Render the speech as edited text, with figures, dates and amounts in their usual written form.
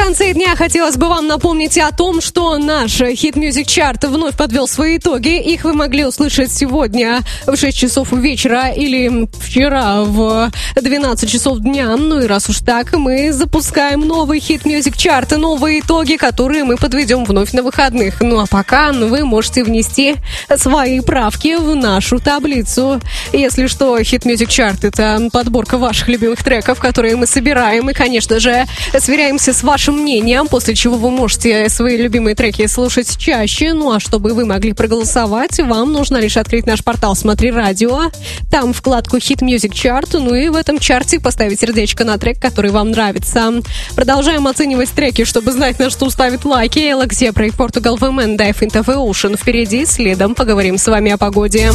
конце дня хотелось бы вам напомнить о том, что наш Hit Music Chart вновь подвел свои итоги. Их вы могли услышать сегодня в 6 часов вечера или вчера в 12 часов дня. Ну и раз уж так, мы запускаем новый Hit Music Chart, новые итоги, которые мы подведем вновь на выходных. Ну а пока вы можете внести свои правки в нашу таблицу. Если что, Hit Music Chart — это подборка ваших любимых треков, которые мы собираем и, конечно же, сверяемся с вашим мнением, после чего вы можете свои любимые треки слушать чаще. Ну а чтобы вы могли проголосовать, вам нужно лишь открыть наш портал «Смотри радио», там вкладку Hit Music Chart, ну и в этом чарте поставить сердечко на трек, который вам нравится. Продолжаем оценивать треки, чтобы знать, на что ставить лайки. Элаксия, Проект Португал, Вэмен, Dive into the Ocean впереди, следом поговорим с вами о погоде.